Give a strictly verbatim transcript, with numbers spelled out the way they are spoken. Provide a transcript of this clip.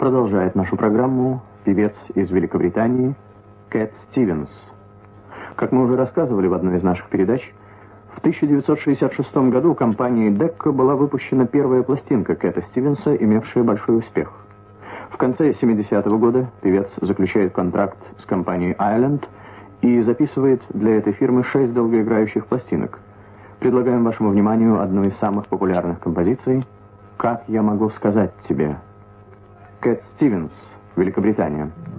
Продолжает нашу программу певец из Великобритании Кэт Стивенс. Как мы уже рассказывали в одной из наших передач, в тысяча девятьсот шестьдесят шестом году компанией Decca была выпущена первая пластинка Кэта Стивенса, имевшая большой успех. В конце семидесятого года певец заключает контракт с компанией Island и записывает для этой фирмы шесть долгоиграющих пластинок. Предлагаем вашему вниманию одну из самых популярных композиций «Как я могу сказать тебе». Кэт Стивенс, Великобритания.